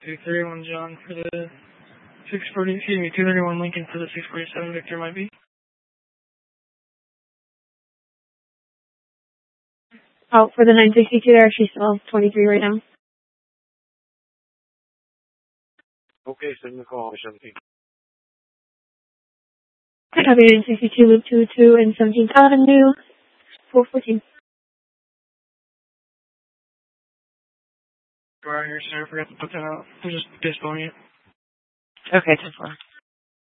231 John for the 231 Lincoln for the 647 Victor might be. Oh, for the 962, they're actually still 23 right now. Okay, send the call, 17. Copy 962, loop 22 and 17th Avenue, 414. Right here, sir. I forgot to put that out. I'm just disabling it. Okay, 10-4.